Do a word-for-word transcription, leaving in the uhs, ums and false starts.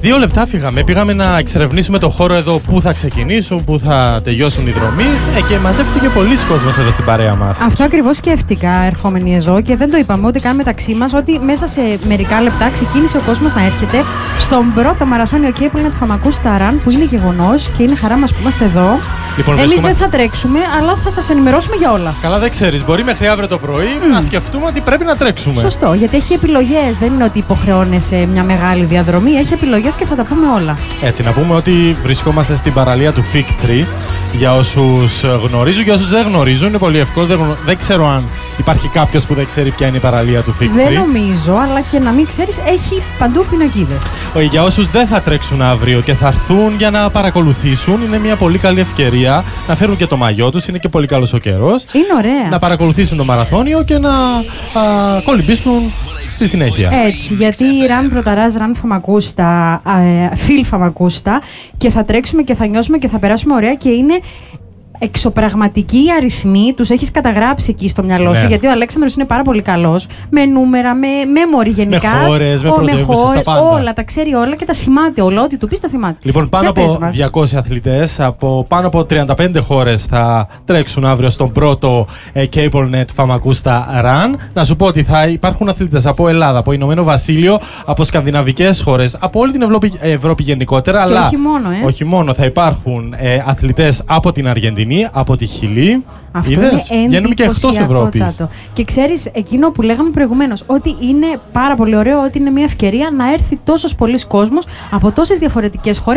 δύο λεπτά φύγαμε. Πήγαμε να εξερευνήσουμε το χώρο εδώ που θα ξεκινήσουν, που θα τελειώσουν οι δρομείς ε, και μαζεύτηκε πολλοί κόσμος εδώ στην παρέα μας. Αυτό ακριβώς σκέφτηκα ερχόμενοι εδώ και δεν το είπαμε ούτε καν μεταξύ μας ότι μέσα σε μερικά λεπτά ξεκίνησε ο κόσμος να έρχεται στον πρώτο μαραθώνιο Cape Net Famagusta Run που είναι γεγονός και είναι χαρά μας που είμαστε εδώ. Λοιπόν, Εμείς βρισκόμαστε... δεν θα τρέξουμε, αλλά θα σας ενημερώσουμε για όλα. Καλά, δεν ξέρεις. Μπορεί μέχρι αύριο το πρωί mm. να σκεφτούμε ότι πρέπει να τρέξουμε. Σωστό, γιατί έχει επιλογές. Δεν είναι ότι υποχρεώνεσαι μια μεγάλη διαδρομή. Έχει επιλογές και θα τα πούμε όλα. Έτσι, να πούμε ότι βρισκόμαστε στην παραλία του Fig Tree. Για όσους γνωρίζουν, για όσους δεν γνωρίζουν, είναι πολύ εύκολο. Δεν, δεν ξέρω αν υπάρχει κάποιος που δεν ξέρει ποια είναι η παραλία του Fig Tree. Δεν νομίζω, αλλά και να μην ξέρεις, έχει παντού πινακίδες. Για όσους δεν θα τρέξουν αύριο και θα έρθουν για να παρακολουθήσουν, είναι μια πολύ καλή ευκαιρία να φέρουν και το μαγιό τους. Είναι και πολύ καλός ο καιρός. Είναι ωραία. Να παρακολουθήσουν το μαραθώνιο και να α, κολυμπήσουν στη συνέχεια. Έτσι, γιατί Run Protaras, Run Famagusta, Phil Famagusta και θα τρέξουμε και θα νιώσουμε και θα περάσουμε ωραία και είναι εξωπραγματικοί οι αριθμοί, τους έχεις καταγράψει εκεί στο μυαλό σου, ναι. Γιατί ο Αλέξανδρος είναι πάρα πολύ καλός με νούμερα, με memory γενικά. Με χώρες, με πρωτεύουσες, τα πάντα. Όλα, τα ξέρει όλα και τα θυμάται όλα. Ό,τι του πεις το θυμάται. Λοιπόν, πάνω από διακόσιοι αθλητές από πάνω από τριάντα πέντε χώρες θα τρέξουν αύριο στον πρώτο ε, Cape Net Famagusta Run. Να σου πω ότι θα υπάρχουν αθλητές από Ελλάδα, από Ηνωμένο Βασίλειο, από σκανδιναβικές χώρες, από όλη την Ευρώπη, Ευρώπη γενικότερα. Και αλλά όχι μόνο, ε. όχι μόνο, θα υπάρχουν ε, αθλητές από την Αργεντινή, από τη Χιλή. Αυτό Είδες, είναι βγαίνουμε και εκτός Ευρώπης. Και ξέρεις εκείνο που λέγαμε προηγουμένως, ότι είναι πάρα πολύ ωραίο, ότι είναι μια ευκαιρία να έρθει τόσος πολλής κόσμος από τόσες διαφορετικές χώρες.